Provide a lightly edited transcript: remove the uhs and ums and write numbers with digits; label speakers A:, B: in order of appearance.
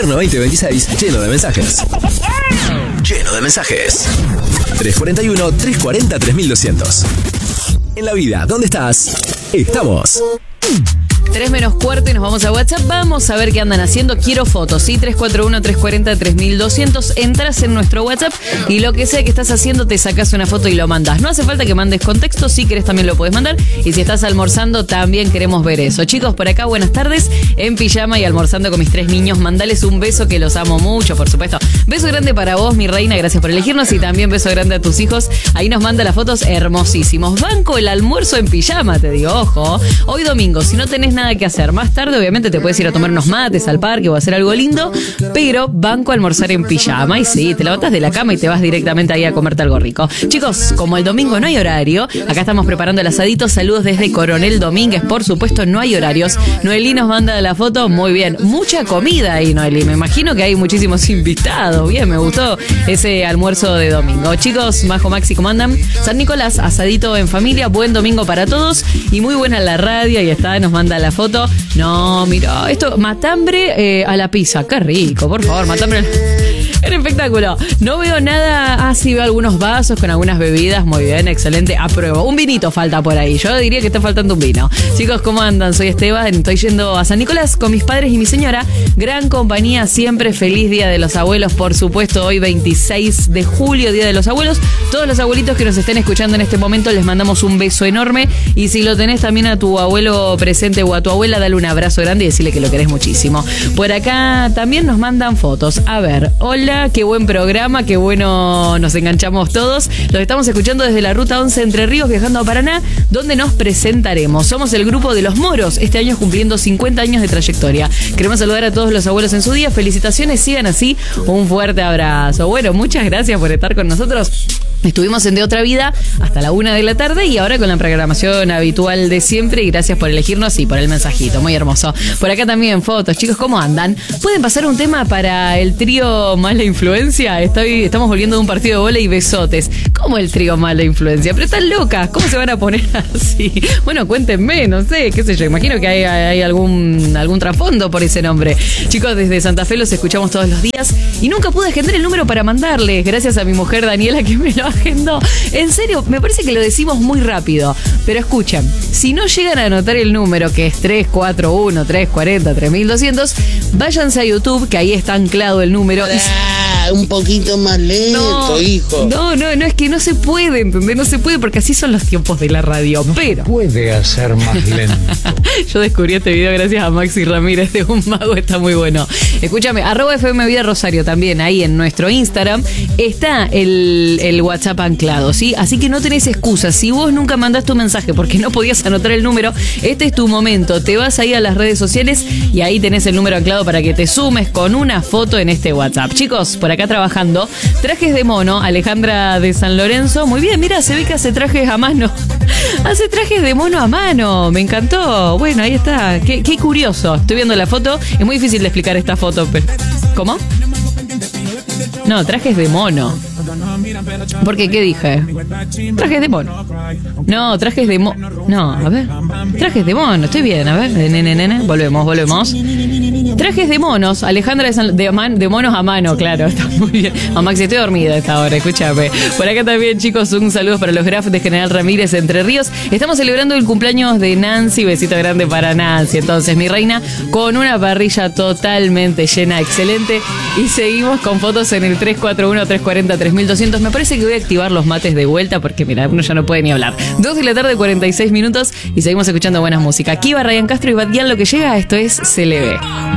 A: Invierno 2026, lleno de mensajes. Lleno de mensajes. 341-340-3200. En la vida, ¿dónde estás? Estamos.
B: 3 menos cuarto y nos vamos a WhatsApp. Vamos a ver qué andan haciendo. Quiero fotos, ¿sí? 341-340-3200. Entras en nuestro WhatsApp y lo que sea que estás haciendo te sacas una foto y lo mandas. No hace falta que mandes contexto. Si querés también lo puedes mandar. Y si estás almorzando también queremos ver eso. Chicos, por acá buenas tardes. En pijama y almorzando con mis 3 niños. Mandales un beso que los amo mucho, por supuesto. Beso grande para vos, mi reina. Gracias por elegirnos. Y también beso grande a tus hijos. Ahí nos manda las fotos hermosísimos. Banco el almuerzo en pijama, te digo. Ojo. Hoy domingo, si no tenés nada que hacer. Más tarde, obviamente, te puedes ir a tomar unos mates al parque o a hacer algo lindo, pero banco a almorzar en pijama. Y sí, te levantas de la cama y te vas directamente ahí a comerte algo rico. Chicos, como el domingo no hay horario, acá estamos preparando el asadito. Saludos desde Coronel Domínguez. Por supuesto, no hay horarios. Noelí nos manda la foto. Muy bien. Mucha comida ahí, Noelí. Me imagino que hay muchísimos invitados. Bien, me gustó ese almuerzo de domingo. Chicos, Majo, Maxi, ¿cómo andan? San Nicolás, asadito en familia. Buen domingo para todos. Y muy buena la radio. Ahí está, nos manda la foto. No, mira, esto, matambre a la pizza. Qué rico, por favor, matambre. Era espectáculo. No veo nada. Sí, veo algunos vasos con algunas bebidas. Muy bien, excelente. Apruebo. Un vinito falta por ahí. Yo diría que está faltando un vino. Chicos, ¿cómo andan? Soy Esteban. Estoy yendo a San Nicolás con mis padres y mi señora. Gran compañía siempre. Feliz Día de los Abuelos. Por supuesto, hoy 26 de julio, Día de los Abuelos. Todos los abuelitos que nos estén escuchando en este momento, les mandamos un beso enorme. Y si lo tenés también a tu abuelo presente o a tu abuela, dale un abrazo grande y decirle que lo querés muchísimo. Por acá también nos mandan fotos. A ver, hola, qué buen programa, qué bueno, nos enganchamos todos. Los estamos escuchando desde la Ruta 11 Entre Ríos, viajando a Paraná, donde nos presentaremos. Somos el grupo de Los Moros, este año cumpliendo 50 años de trayectoria. Queremos saludar a todos los abuelos en su día. Felicitaciones, sigan así. Un fuerte abrazo. Bueno, muchas gracias por estar con nosotros. Estuvimos en De Otra Vida hasta la 1 de la tarde y ahora con la programación habitual de siempre. Y gracias por elegirnos y por el mensajito, muy hermoso. Por acá también fotos. Chicos, ¿cómo andan? ¿Pueden pasar un tema para el trío Mala Influencia? Estamos volviendo de un partido de vóley y besotes. ¿Cómo el trío Mala Influencia? Pero están locas, ¿cómo se van a poner así? Bueno, cuéntenme, no sé, qué sé yo. Imagino que hay algún trasfondo por ese nombre. Chicos, desde Santa Fe los escuchamos todos los días y nunca pude agendar el número para mandarles. Gracias a mi mujer Daniela que me lo agendó. En serio, me parece que lo decimos muy rápido. Pero escuchen, si no llegan a anotar el número, que es 341-340-3200, váyanse a YouTube, que ahí está anclado el número.
C: Un poquito más lento, hijo.
B: No, es que no se puede, ¿entendés? No se puede porque así son los tiempos de la radio. Pero
D: puede hacer más lento.
B: Yo descubrí este video gracias a Maxi Ramírez de Un Mago, está muy bueno. Escúchame, @FM Vida Rosario también, ahí en nuestro Instagram está el WhatsApp anclado, ¿sí? Así que no tenés excusas. Si vos nunca mandaste un mensaje porque no podías anotar el número, este es tu momento. Te vas ahí a las redes sociales y ahí tenés el número anclado para que te sumes con una foto en este WhatsApp. Chicos, por acá trabajando, trajes de mono, Alejandra de San Lorenzo. Muy bien, mira, se ve que hace trajes a mano. Hace trajes de mono a mano, me encantó. Bueno, ahí está, qué curioso. Estoy viendo la foto, es muy difícil de explicar esta foto, pero... ¿Cómo? No, trajes de mono. ¿Por qué? ¿Qué dije? Trajes de mono. No, trajes de mono. No, a ver. Trajes de mono, estoy bien, a ver. Volvemos. Trajes de monos, Alejandra de monos a mano, claro, está muy bien. Maxi, estoy dormida a esta hora, escúchame. Por acá también, chicos, un saludo para los Graf de General Ramírez Entre Ríos. Estamos celebrando el cumpleaños de Nancy, besito grande para Nancy. Entonces, mi reina, con una parrilla totalmente llena, excelente. Y seguimos con fotos en el 341-340-3200. Me parece que voy a activar los mates de vuelta porque, mira, uno ya no puede ni hablar. 2 de la tarde, 46 minutos y seguimos escuchando buenas música. Aquí va Ryan Castro y Bad Gyal, lo que llega, esto es Se Le Ve.